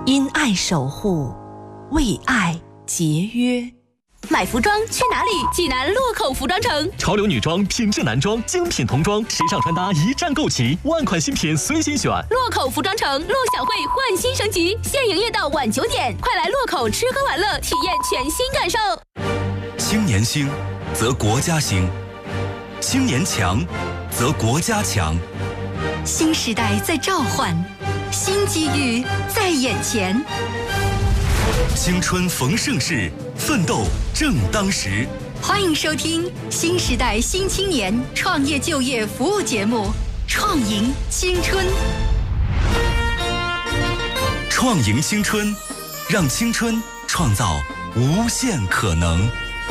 因爱守护，为爱节约。 买服装去哪里？济南洛口服装城， 潮流女装、品质男装、精品童装，时尚穿搭一站购齐，万款新品随心选。 洛口服装城陆小慧焕新升级，现营业到晚9点，快来洛口吃喝玩乐，体验全新感受。 青年兴，则国家兴；青年强，则国家强。 新时代在召唤，新机遇在眼前。 青春逢盛世，奋斗正当时。 欢迎收听新时代新青年创业就业服务节目《创迎青春》。 创迎青春，让青春创造无限可能。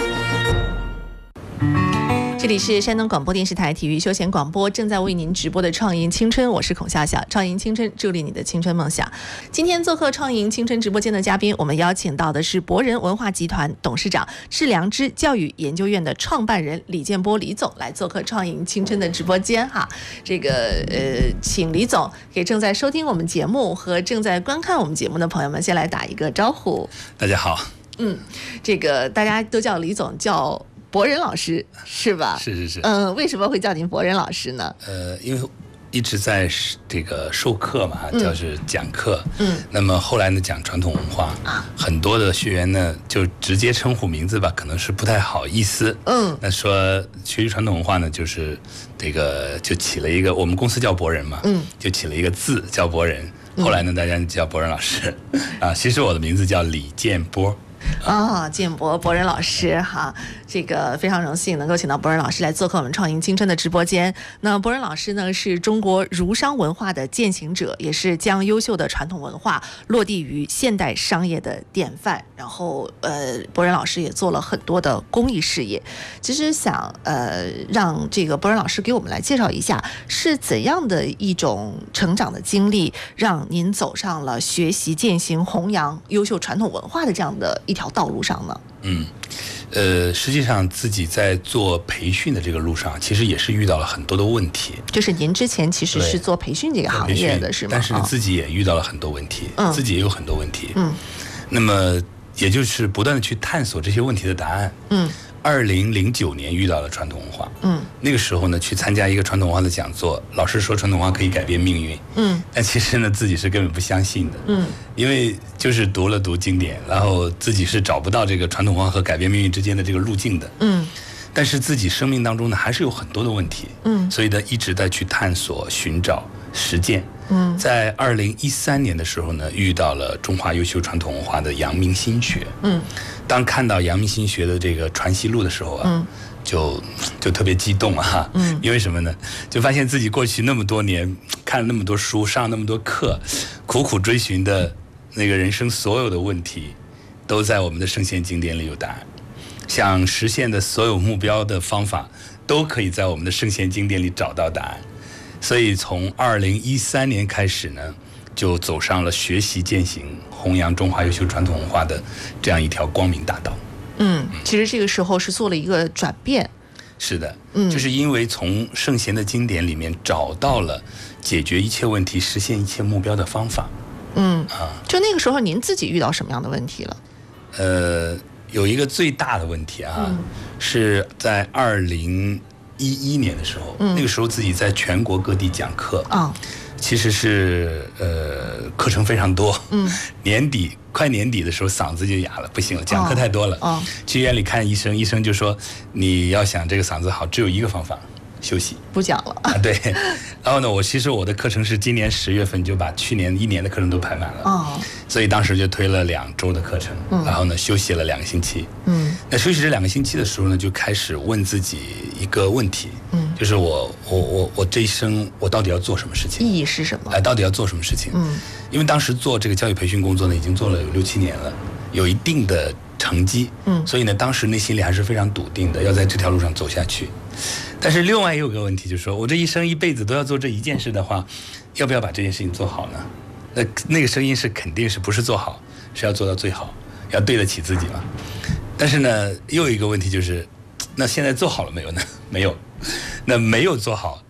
这里是山东广播电视台体育休闲广播正在为您直播的创迎青春，我是孔夏夏。创迎青春，助力你的青春梦想。今天做客创迎青春直播间的嘉宾，我们邀请到的是博人文化集团董事长、致良知教育研究院的创办人李建波李总来做客创迎青春的直播间哈。请李总给正在收听我们节目和正在观看我们节目的朋友们先来打一个招呼。 大家好。 大家都叫李总，叫博人老师是吧？ 是。 为什么会叫您博人老师呢？ 因为一直在这个授课嘛，就是讲课。那么后来呢，讲传统文化很多的学员呢就直接称呼名字吧，可能是不太好意思。那说学习传统文化呢，就是这个就起了一个，我们公司叫博人嘛，就起了一个字叫博人。后来呢，大家叫博人老师其实我的名字叫李建波。 建波博人老师哈，这个非常荣幸能够请到博人老师来做客我们创迎青春的直播间。那博人老师呢，是中国儒商文化的践行者，也是将优秀的传统文化落地于现代商业的典范。然后博人老师也做了很多的公益事业。其实想让这个博人老师给我们来介绍一下，是怎样的一种成长的经历，让您走上了学习、践行、弘扬优秀传统文化的这样的一条道路上呢？ 实际上自己在做培训的这个路上，其实也是遇到了很多的问题。 就是您之前其实是做培训这个行业的，是吗？ 但是自己也遇到了很多问题，自己也有很多问题。那么也就是不断的去探索这些问题的答案。2009年遇到了传统文化。那个时候呢，去参加一个传统文化的讲座，老师说传统文化可以改变命运。但其实呢，自己是根本不相信的。因为就是读经典，然后自己是找不到这个传统文化和改变命运之间的这个路径的。但是自己生命当中呢，还是有很多的问题。所以呢，一直在去探索、寻找、实践。在2013年的时候呢，遇到了中华优秀传统文化的阳明心学。当看到阳明心学的这个传习录的时候就特别激动因为什么呢？就发现自己过去那么多年看了那么多书，上了那么多课，苦苦追寻的那个人生所有的问题，都在我们的圣贤经典里有答案。想实现的所有目标的方法，都可以在我们的圣贤经典里找到答案。所以从2013年开始呢，就走上了学习践行、弘扬中华优秀传统文化的这样一条光明大道。 其实这个时候是做了一个转变。 是的，就是因为从圣贤的经典里面找到了解决一切问题、实现一切目标的方法。 就那个时候您自己遇到什么样的问题了？ 有一个最大的问题是在2011年的时候，那个时候自己在全国各地讲课。其实是课程非常多。快年底的时候嗓子就哑了，不行了，讲课太多了。去医院里看医生，医生就说你要想这个嗓子好，只有一个方法，休息， 不讲了。 对。然后呢，我的课程是今年10月份就把去年1年的课程都排满了。所以当时就推了2周的课程。然后呢，休息了2个星期。那休息这2个星期的时候呢，就开始问自己一个问题。就是我这一生我到底要做什么事情？ 意义是什么？ 到底要做什么事情？因为当时做这个教育培训工作呢，已经做了有6、7年了，有一定的成绩。所以呢，当时内心里还是非常笃定的，要在这条路上走下去。但是另外也有个问题，就是说我这一辈子都要做这一件事的话，要不要把这件事情做好呢？那个声音是肯定是不是做好，是要做到最好，要对得起自己嘛。但是呢，又有一个问题就是，那现在做好了没有呢？没有。那没有做好，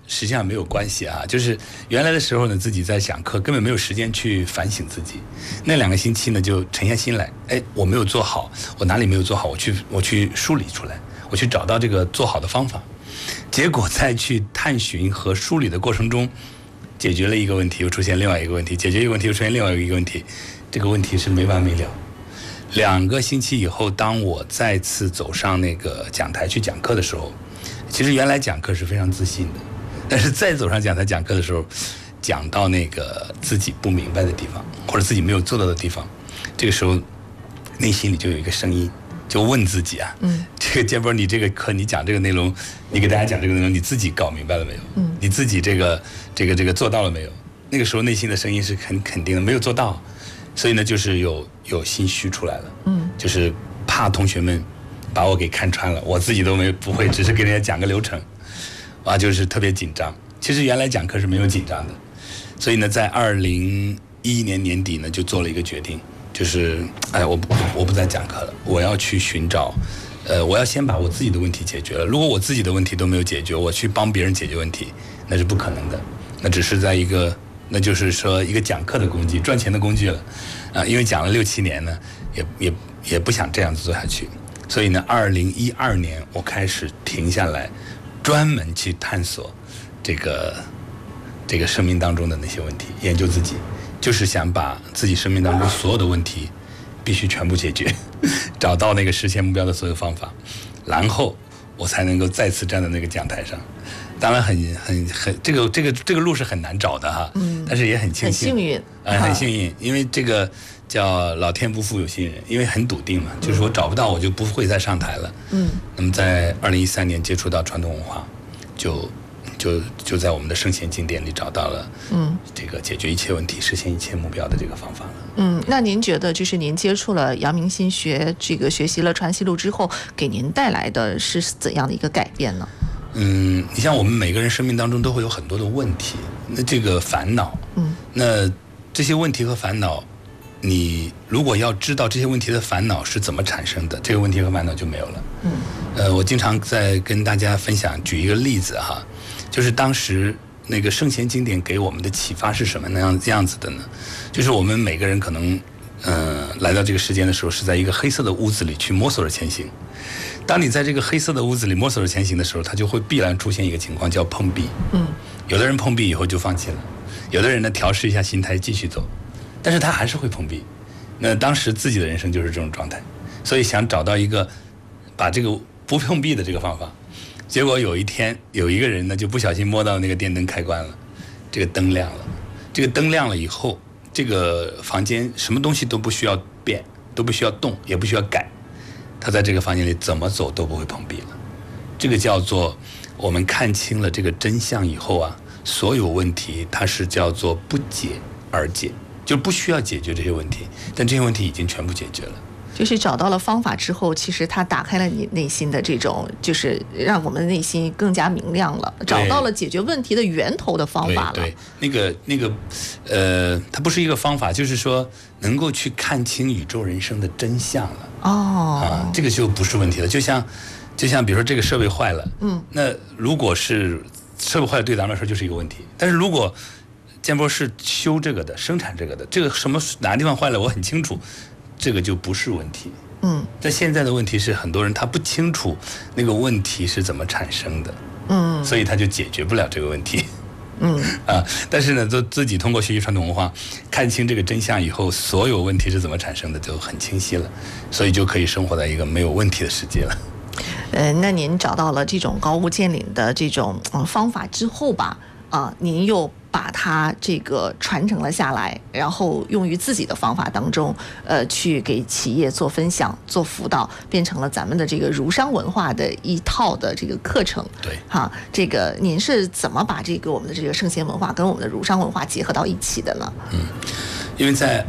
实际上没有关系啊，就是原来的时候呢，自己在讲课根本没有时间去反省自己，那2个星期呢就沉下心来，哎，我没有做好，我哪里没有做好，我去梳理出来，我去找到这个做好的方法，结果在去探寻和梳理的过程中，解决了一个问题，又出现另外一个问题，解决一个问题又出现另外一个问题，这个问题是没完没了。2个星期以后，当我再次走上那个讲台去讲课的时候，其实原来讲课是非常自信的，但是再走上讲台讲课的时候，讲到那个自己不明白的地方，或者自己没有做到的地方，这个时候内心里就有一个声音，就问自己啊，这个建波，你这个课你讲这个内容，你给大家讲这个内容，你自己搞明白了没有？你自己这个做到了没有？那个时候内心的声音是很肯定的，没有做到，所以呢，就是有心虚出来了，就是怕同学们把我给看穿了，我自己都不会，只是给人家讲个流程，就是特别紧张。其实原来讲课是没有紧张的，所以呢，在2011年年底呢，就做了一个决定，就是我不再讲课了，我要去寻找，我要先把我自己的问题解决了。如果我自己的问题都没有解决，我去帮别人解决问题，那是不可能的，那只是在那就是说一个讲课的工具，赚钱的工具了，因为讲了6、7年呢，也不想这样子做下去，所以呢，2012年我开始停下来，专门去探索这个生命当中的那些问题，研究自己，就是想把自己生命当中所有的问题必须全部解决，找到那个实现目标的所有方法，然后我才能够再次站在那个讲台上。当然这个路是很难找的哈，但是也很庆幸， 很幸运， 很幸运，因为这个叫老天不负有心人，因为很笃定嘛，就是我找不到我就不会再上台了。那么在2013年接触到传统文化，就在我们的圣贤经典里找到了，这个解决一切问题、实现一切目标的这个方法了。 那您觉得就是您接触了阳明心学，这个学习了传习录之后，给您带来的是怎样的一个改变呢？ 你像我们每个人生命当中都会有很多的问题，那这个烦恼，那这些问题和烦恼，你如果要知道这些问题的烦恼是怎么产生的，这个问题和烦恼就没有了。我经常在跟大家分享，举一个例子哈，就是当时那个圣贤经典给我们的启发是什么样子的呢？就是我们每个人可能来到这个世间的时候，是在一个黑色的屋子里去摸索着前行。当你在这个黑色的屋子里摸索着前行的时候，它就会必然出现一个情况叫碰壁。有的人碰壁以后就放弃了，有的人呢调试一下心态继续走，但是他还是会碰壁。那当时自己的人生就是这种状态，所以想找到一个把这个不碰壁的这个方法。结果有一天有一个人呢就不小心摸到那个电灯开关了，这个灯亮了，这个灯亮了以后，这个房间什么东西都不需要变，都不需要动，也不需要改，他在这个房间里怎么走都不会碰壁了。这个叫做我们看清了这个真相以后啊，所有问题它是叫做不解而解，就不需要解决这些问题，但这些问题已经全部解决了。 就是找到了方法之后，其实它打开了你内心的这种，就是让我们内心更加明亮了，找到了解决问题的源头的方法了。 对，那个它不是一个方法，就是说能够去看清宇宙人生的真相了。这个就不是问题了。就像比如说这个设备坏了，那如果是设备坏了，对咱们来说就是一个问题。但是如果建波是修这个的，生产这个的，这个哪个地方坏了，我很清楚。这个就不是问题。在现在的问题是很多人他不清楚那个问题是怎么产生的，所以他就解决不了这个问题。但是呢，自己通过学习传统文化，看清这个真相以后，所有问题是怎么产生的就很清晰了，所以就可以生活在一个没有问题的世界了。 那您找到了这种高屋建瓴的这种方法之后吧，您又把它这个传承了下来，然后用于自己的方法当中，去给企业做分享、做辅导，变成了咱们的这个儒商文化的一套的这个课程。 对， 这个您是怎么把这个我们的这个圣贤文化跟我们的儒商文化结合到一起的呢？ 因为在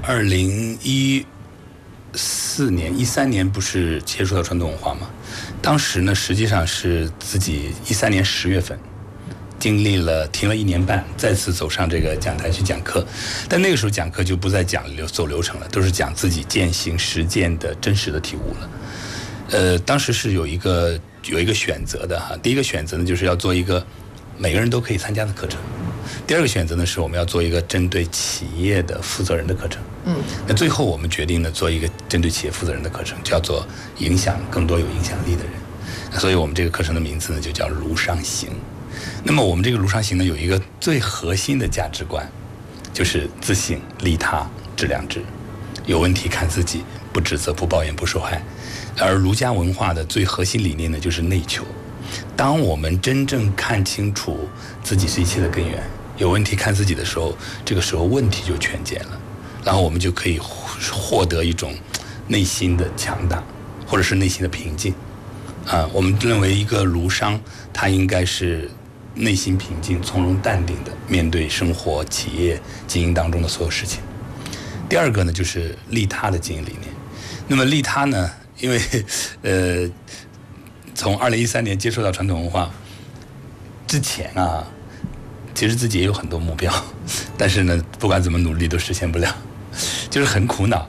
2014年、13年不是接触到传统文化吗？当时呢，实际上是自己13年10月份。停了1年半，再次走上这个讲台去讲课，但那个时候讲课就不再讲走流程了，都是讲自己践行实践的真实的体悟了。当时是有一个选择的哈，第一个选择呢就是要做一个每个人都可以参加的课程。第二个选择呢，是我们要做一个针对企业的负责人的课程。那最后我们决定呢，做一个针对企业负责人的课程，叫做影响更多有影响力的人。所以我们这个课程的名字呢，就叫庐商行。那么我们这个庐商行呢，有一个最核心的价值观，就是自省、利他、致良知。有问题看自己，不指责、不抱怨、不受害。而儒家文化的最核心理念呢，就是内求。当我们真正看清楚自己是一切的根源，有问题看自己的时候，这个时候问题就全解了，然后我们就可以获得一种内心的强大，或者是内心的平静。我们认为一个儒商，他应该是内心平静、从容淡定的面对生活、企业经营当中的所有事情。第二个呢，就是利他的经营理念。那么利他呢，因为从2013年接触到传统文化之前啊，其实自己也有很多目标，但是呢，不管怎么努力都实现不了，就是很苦恼。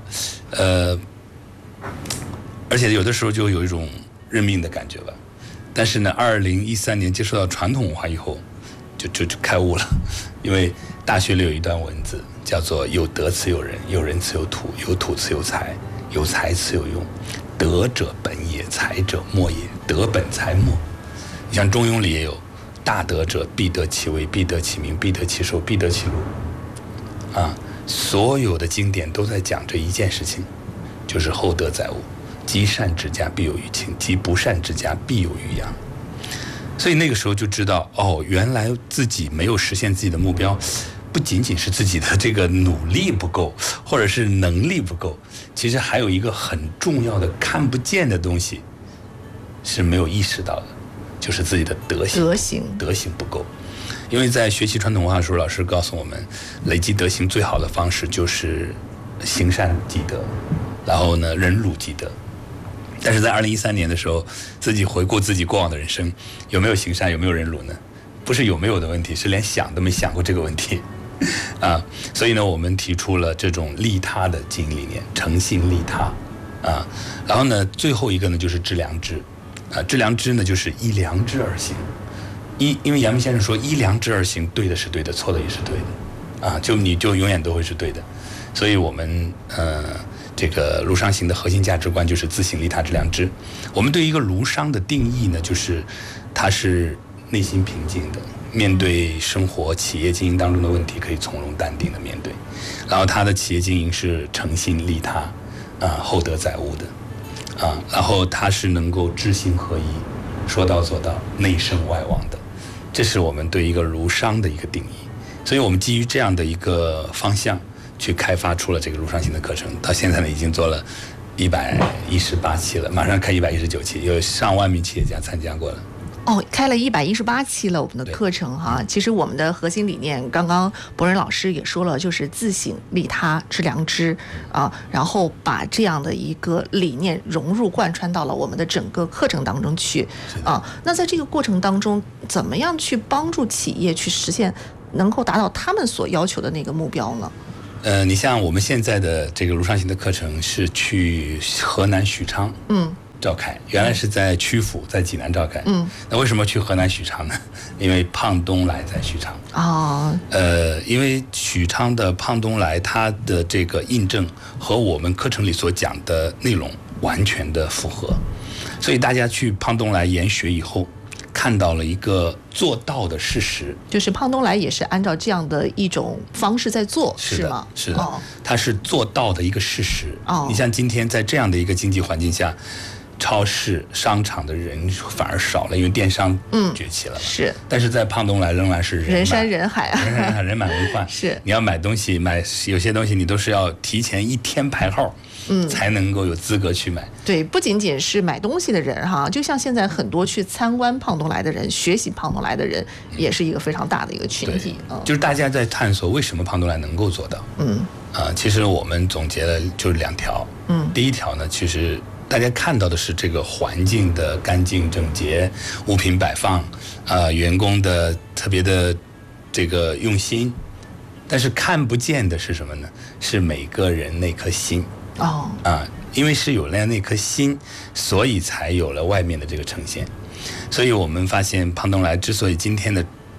而且有的时候就有一种认命的感觉吧。但是呢，2013年接触到传统文化以后，就开悟了。因为大学里有一段文字叫做有德此有人，有人此有土，有土此有财，有财此有用。德者本也，才者末也，德本才末。你像中庸里也有大德者必得其位，必得其名，必得其寿，必得其禄。所有的经典都在讲这一件事情，就是厚德载物。积善之家必有余庆，积不善之家必有余殃。所以那个时候就知道，原来自己没有实现自己的目标，不仅仅是自己的这个努力不够，或者是能力不够，其实还有一个很重要的看不见的东西是没有意识到的，就是自己的德行不够。因为在学习传统文化的时候，老师告诉我们，累积德行最好的方式就是行善积德，然后呢忍辱积德。但是在2013年的时候，自己回顾自己过往的人生，有没有行善，有没有忍辱呢？不是有没有的问题，是连想都没想过这个问题所以呢，我们提出了这种利他的经营理念，诚信利他然后呢，最后一个呢就是致良知致良知呢就是依良知而行。因为阳明先生说，依良知而行，对的是对的，错的也是对的你就永远都会是对的。所以我们这个庐商行的核心价值观就是自省利他致良知。我们对一个庐商的定义呢，就是他是内心平静的，面对生活企业经营当中的问题可以从容淡定的面对，然后他的企业经营是诚信利他厚德载物的然后他是能够知行合一，说到做到，内圣外王的。这是我们对一个儒商的一个定义。所以我们基于这样的一个方向去开发出了这个庐商行的课程，到现在呢已经做了118期了，马上开119期，有上万名企业家参加过了。 开了118期了我们的课程哈。其实我们的核心理念，刚刚博仁老师也说了，就是自省利他致良知然后把这样的一个理念融入贯穿到了我们的整个课程当中去那在这个过程当中，怎么样去帮助企业去实现能够达到他们所要求的那个目标呢？ 你像我们现在的这个庐商行的课程是去河南许昌召开，原来是在曲阜，在济南召开那为什么去河南许昌呢？因为胖东来在许昌因为许昌的胖东来，他的这个印证和我们课程里所讲的内容完全的符合，所以大家去胖东来研学以后，看到了一个做到的事实， 就是胖东来也是按照这样的一种方式在做，是吗？ 是的它是做到的一个事实你像今天在这样的一个经济环境下，超市商场的人反而少了，因为电商崛起了是。 但是在胖东来仍然是人山人海人满为患是。 你要买东西，有些东西你都是要提前1天排号才能够有资格去买。 对，不仅仅是买东西的人就像现在很多去参观胖东来的人，学习胖东来的人，也是一个非常大的一个群体就是大家在探索为什么胖东来能够做到其实我们总结了就是2条第一条呢，其实大家看到的是这个环境的干净整洁，物品摆放员工的特别的这个用心，但是看不见的是什么呢？是每个人那颗心因为是有了那颗心，所以才有了外面的这个呈现。所以我们发现胖东来之所以今天的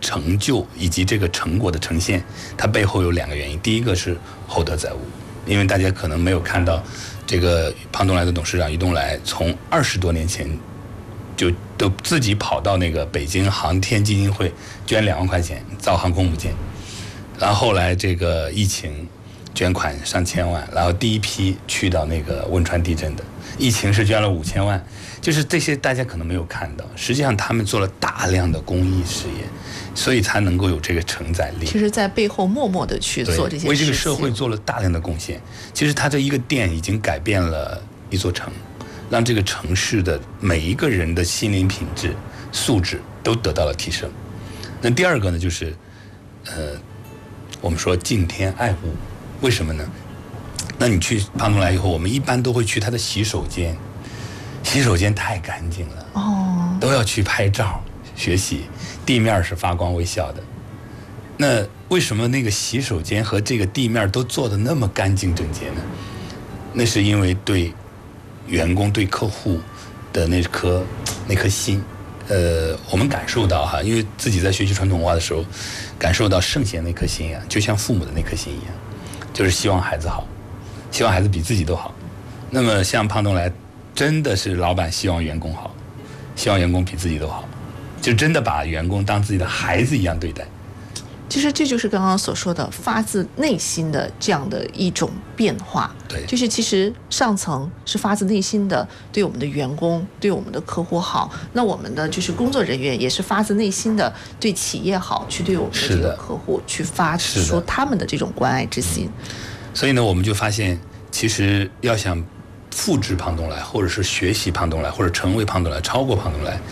成就以及这个成果的呈现，它背后有2个原因。第一个是厚德载物，因为大家可能没有看到，这个胖东来的董事长于东来从20多年前就都自己跑到那个北京航天基金会捐2万块钱造航空母舰，然后后来这个疫情捐款上千万，然后第一批去到那个汶川地震的，疫情是捐了5000万，就是这些大家可能没有看到，实际上他们做了大量的公益事业，所以才能够有这个承载力。 其实在背后默默的去做这些事情， 为这个社会做了大量的贡献。其实他这一个店已经改变了一座城，让这个城市的每一个人的心灵品质素质都得到了提升。那第二个呢，就是我们说敬天爱物，为什么呢？那你去胖东来以后，我们一般都会去他的洗手间，洗手间太干净了，都要去拍照学习，地面是发光微笑的。那为什么那个洗手间和这个地面都做得那么干净整洁呢？那是因为对员工对客户的那颗心，我们感受到哈，因为自己在学习传统文化的时候，感受到圣贤那颗心啊，就像父母的那颗心一样，就是希望孩子好，希望孩子比自己都好。那么像胖东来，真的是老板希望员工好，希望员工比自己都好，就真的把员工当自己的孩子一样对待。 其实这就是刚刚所说的发自内心的这样的一种变化。 对， 就是其实上层是发自内心的对我们的员工、对我们的客户好，那我们的就是工作人员也是发自内心的对企业好，去对我们的这个客户去发出他们的这种关爱之心。 所以呢，我们就发现，其实要想复制胖东来，或者是学习胖东来，或者成为胖东来、超过胖东来，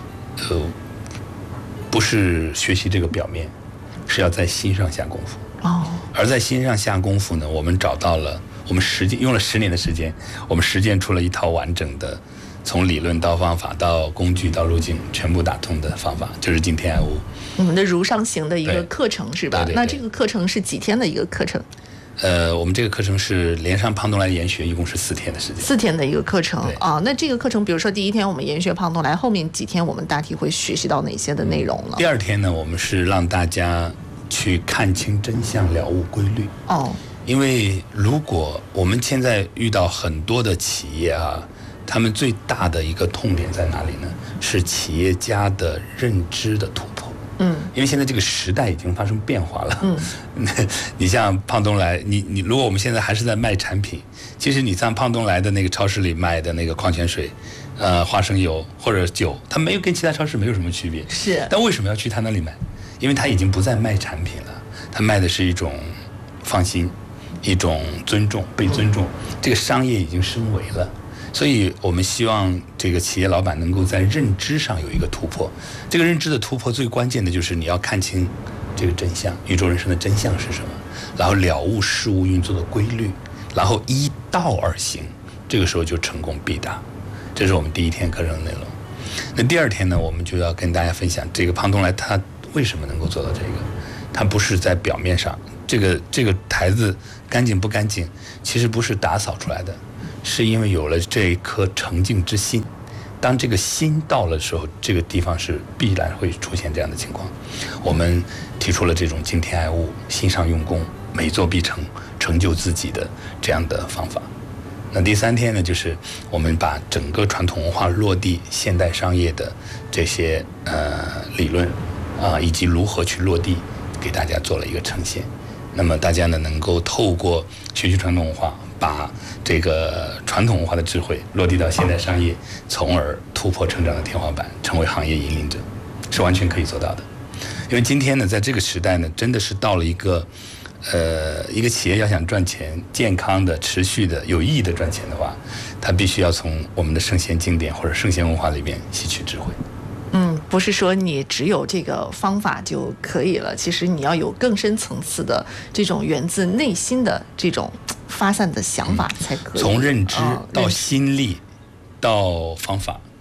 不是学习这个表面，是要在心上下功夫。而在心上下功夫呢，我们找到了，我们用了10年的时间，我们实践出了一套完整的，从理论到方法到工具到路径全部打通的方法，就是敬天爱物。 我们的如上行的一个课程是吧？ 对。 那这个课程是几天的一个课程？ 我们这个课程是连上胖东来研学，一共是4天的时间。4 天的一个课程啊。那这个课程，比如说第1天我们研学胖东来，后面几天我们大体会学习到哪些的内容呢？ 第2天呢，我们是让大家去看清真相，了悟规律。因为如果我们现在遇到很多的企业啊，他们最大的一个痛点在哪里呢？是企业家的认知的突破。因为现在这个时代已经发生变化了。你像胖东来，你如果我们现在还是在卖产品，其实你像胖东来的那个超市里卖的那个矿泉水，花生油或者酒，它没有跟其他超市没有什么区别。 是。 但为什么要去他那里买？因为他已经不再卖产品了，他卖的是一种放心，一种尊重，被尊重。这个商业已经升维了。所以我们希望这个企业老板能够在认知上有一个突破。这个认知的突破最关键的就是你要看清这个真相，宇宙人生的真相是什么，然后了悟事物运作的规律，然后依道而行，这个时候就成功必达。这是我们第1天课程的内容。那第2天呢，我们就要跟大家分享这个胖东来他为什么能够做到这个。他不是在表面上，这个台子干净不干净，其实不是打扫出来的，是因为有了这一颗诚敬之心。当这个心到了的时候，这个地方是必然会出现这样的情况。我们提出了这种敬天爱物、心上用功、每做必成、成就自己的这样的方法。那第3天呢，就是我们把整个传统文化落地现代商业的这些理论以及如何去落地，给大家做了一个呈现。那么大家呢，能够透过学习传统文化，把这个传统文化的智慧落地到现代商业，从而突破成长的天花板，成为行业引领者，是完全可以做到的。因为今天呢，在这个时代呢，真的是到了一个企业要想赚钱，健康的、持续的、有意义的赚钱的话，它必须要从我们的圣贤经典或者圣贤文化里面吸取智慧。 不是说你只有这个方法就可以了，其实你要有更深层次的这种源自内心的这种发散的想法才可以。 从认知到心力，到方法，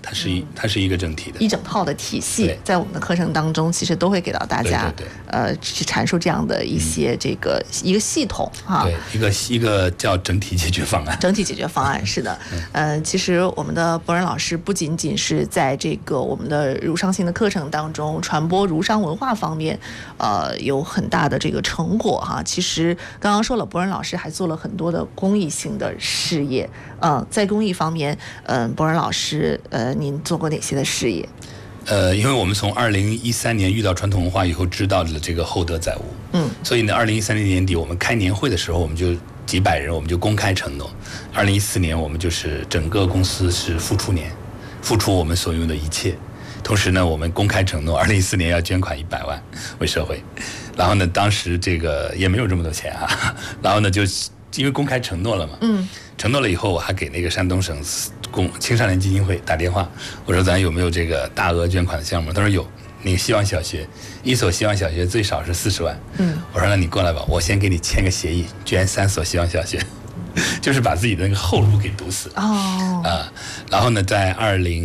它是一个整体的， 一整套的体系，在我们的课程当中，其实都会给到大家，去阐述这样的一些一个系统哈， 对，一个叫整体解决方案。 整体解决方案是的，其实我们的博仁老师不仅仅是在这个我们的儒商性的课程当中传播儒商文化方面，有很大的这个成果哈。其实刚刚说了，博仁老师还做了很多的公益性的事业，在公益方面，博仁老师，您做过哪些的事业？ 因为我们从2013年遇到传统文化以后，知道了这个厚德载物，所以呢，2013年年底我们开年会的时候，我们就几百人，我们就公开承诺，2014年我们就是整个公司是付出年，付出我们所拥有的一切。同时呢，我们公开承诺2014年要捐款100万为社会。然后呢，当时这个也没有这么多钱啊，然后呢，就因为公开承诺了嘛，承诺了以后，我还给那个山东省青少年基金会打电话，我说咱有没有这个大额捐款的项目？他说有，那个希望小学一所希望小学最少是40万，我说那你过来吧，我先给你签个协议，捐3所希望小学，就是把自己的那个后路给堵死然后呢，在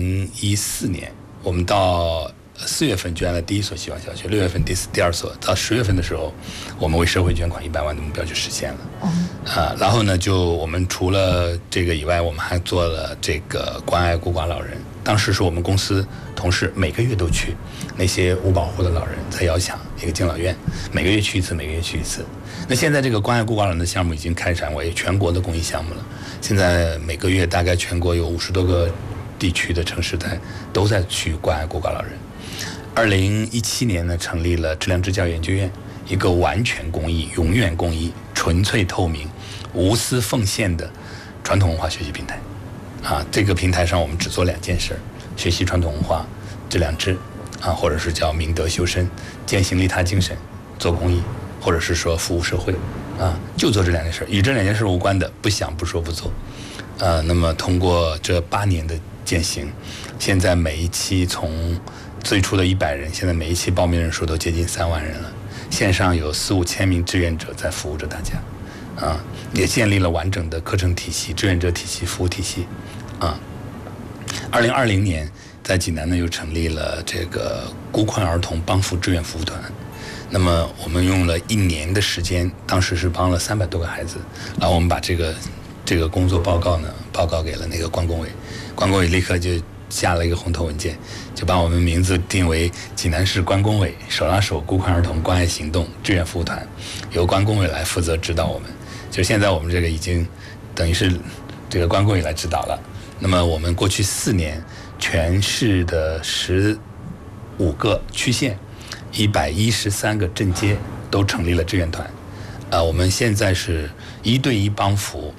2014年，我们到4月份捐了第1所希望小学，6月份第2所，到10月份的时候，我们为社会捐款100万的目标就实现了。然后呢，就我们除了这个以外，我们还做了这个关爱孤寡老人。当时是我们公司同事每个月都去那些无保护的老人，在遥想一个敬老院，每个月去一次。那现在这个关爱孤寡老人的项目已经开展为全国的公益项目了。现在每个月大概全国有50多个地区的城市都在去关爱孤寡老人。2017年呢，成立了质量支教研究院，一个完全公益、永远公益、纯粹透明、无私奉献的传统文化学习平台。这个平台上我们只做2件事：学习传统文化、质量支，或者是叫明德修身、践行利他精神，做公益，或者是说服务社会，就做这2件事，与这2件事无关的，不想、不说、不做。那么通过这8年的践行，现在每一期从最初的100人，现在每一期报名人数都接近3万人了。线上有4-5千名志愿者在服务着大家，也建立了完整的课程体系、志愿者体系、服务体系。2020年在济南呢又成立了这个孤困儿童帮扶志愿服务团。那么我们用了1年的时间，当时是帮了300多个孩子，然后我们把这个工作报告呢报告给了那个关工委，关工委立刻就下了一个红头文件，就把我们名字定为济南市关工委手拉手孤困儿童关爱行动志愿服务团，由关工委来负责指导我们。就现在我们这个已经等于是这个关工委来指导了。那么我们过去4年，全市的15个区县、113个镇街都成立了志愿团。我们现在是1对1帮扶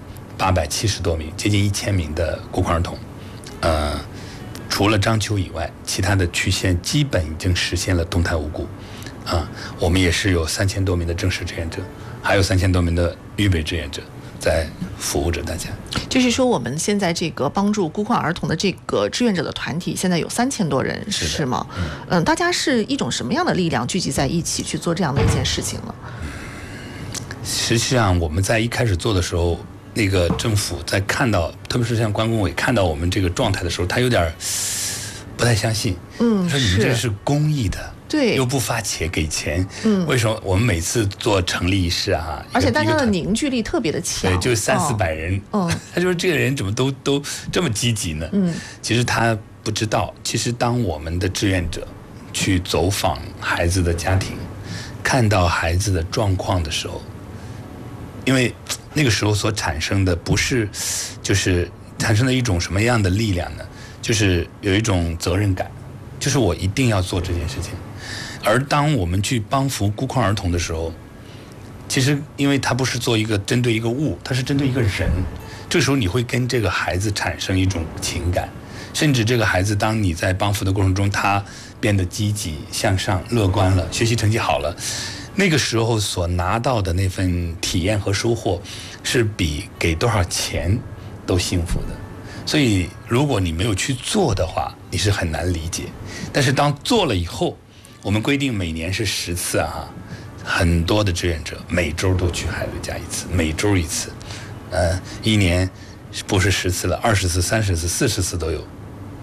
870多名，接近1000名的孤困儿童。除了章丘以外，其他的区县基本已经实现了动态无辜。我们也是有3000多名的正式志愿者，还有3000多名的预备志愿者在服务着大家。 就是说，我们现在这个帮助孤困儿童的这个志愿者的团体，现在有3000多人，是吗？大家是一种什么样的力量聚集在一起去做这样的一件事情呢？ 实际上，我们在一开始做的时候，那个政府在看到，特别是像关工委看到我们这个状态的时候，他有点不太相信。他说你们这是公益的。对，又不发钱给钱，为什么我们每次做成立仪式而且大家的凝聚力特别的强， 对，就300-400人，他说这个人怎么都这么积极呢？其实他不知道，其实当我们的志愿者去走访孩子的家庭，看到孩子的状况的时候，因为那个时候所产生的不是，就是产生了一种什么样的力量呢？就是有一种责任感，就是我一定要做这件事情。而当我们去帮扶孤困儿童的时候，其实因为他不是做一个针对一个物，他是针对一个人，这时候你会跟这个孩子产生一种情感，甚至这个孩子当你在帮扶的过程中，他变得积极向上、乐观了，学习成绩好了，那个时候所拿到的那份体验和收获，是比给多少钱都幸福的。所以如果你没有去做的话，你是很难理解。但是当做了以后，我们规定每年是10次很多的志愿者每周都去孩子家1次，每周1次，1年不是10次了，20次、30次、40次都有。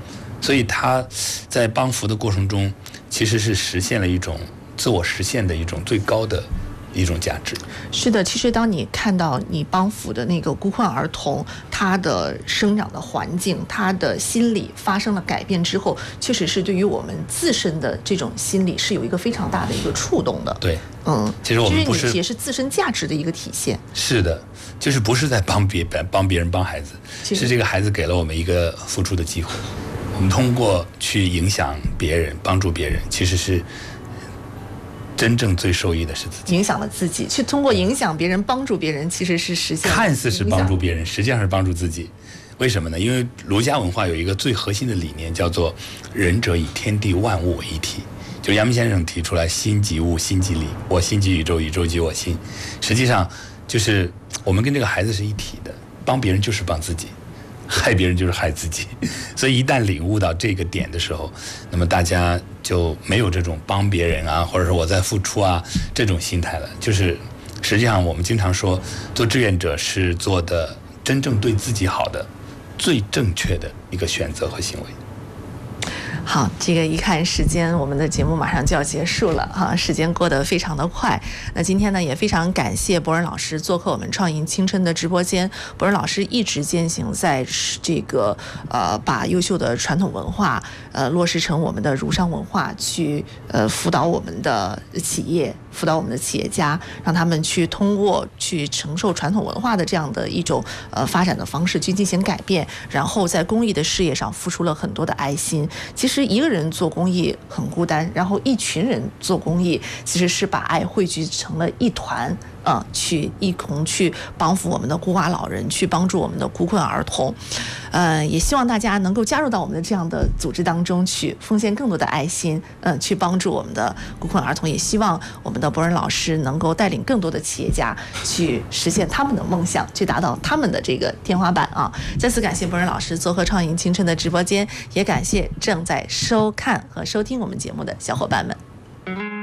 所以他在帮扶的过程中，其实是实现了一种自我实现的一种最高的一种价值。 是的，其实当你看到你帮扶的那个孤困儿童，他的生长的环境，他的心理发生了改变之后，确实是对于我们自身的这种心理是有一个非常大的一个触动的。 对，其实我们不是， 也是自身价值的一个体现。 是的，就是不是在帮别人帮孩子，是这个孩子给了我们一个付出的机会。我们通过去影响别人、帮助别人，其实是真正最受益的是自己， 影响了自己，去通过影响别人、帮助别人，其实是实现看似是帮助别人，实际上是帮助自己。为什么呢？因为儒家文化有一个最核心的理念，叫做仁者以天地万物为一体。就阳明先生提出来，心即物，心即理，我心即宇宙，宇宙即我心。实际上就是我们跟这个孩子是一体的，帮别人就是帮自己，害别人就是害自己。所以一旦领悟到这个点的时候，那么大家就没有这种帮别人啊，或者说我在付出啊这种心态了。就是实际上我们经常说，做志愿者是做的真正对自己好的最正确的一个选择和行为。 好，这个一看时间，我们的节目马上就要结束了哈，时间过得非常的快。那今天呢，也非常感谢博仁老师做客我们创盈青春的直播间。博仁老师一直践行在这个把优秀的传统文化落实成我们的儒商文化，去辅导我们的企业，辅导我们的企业家，让他们去通过去承受传统文化的这样的一种发展的方式去进行改变，然后在公益的事业上付出了很多的爱心。其实一个人做公益很孤单，然后一群人做公益其实是把爱汇聚成了一团去一同去帮扶我们的孤寡老人，去帮助我们的孤困儿童。也希望大家能够加入到我们的这样的组织当中去，奉献更多的爱心，去帮助我们的孤困儿童。也希望我们的博仁老师能够带领更多的企业家去实现他们的梦想，去达到他们的这个天花板啊！再次感谢博仁老师做客创盈青春的直播间，也感谢正在收看和收听我们节目的小伙伴们。